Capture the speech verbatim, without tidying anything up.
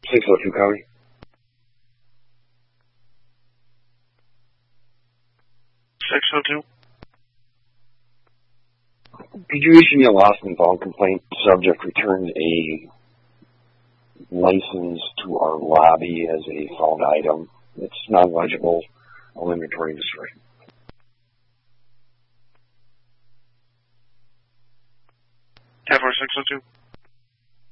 six oh two County. six oh two. Could you issue me a lost and found complaint? Subject returned a license to our lobby as a found item. It's non-legible. All inventory destroyed. ten four six oh two.